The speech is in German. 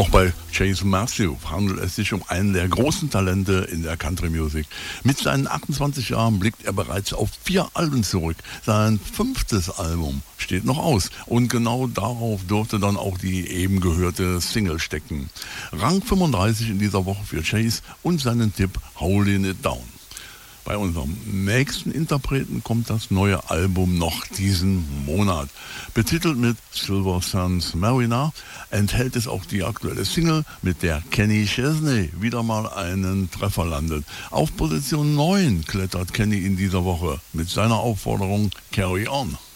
Auch bei Chase Matthews handelt es sich um einen der großen Talente in der Country Music. Mit seinen 28 Jahren blickt er bereits auf 4 Alben zurück. Sein 5. Album steht noch aus und genau darauf durfte dann auch die eben gehörte Single stecken. Rang 35 in dieser Woche für Chase und seinen Tipp Holding It Down. Bei unserem nächsten Interpreten kommt das neue Album noch diesen Monat. Betitelt mit Silver Suns Mariner enthält es auch die aktuelle Single, mit der Kenny Chesney wieder mal einen Treffer landet. Auf Position 9 klettert Kenny in dieser Woche mit seiner Aufforderung Carry On.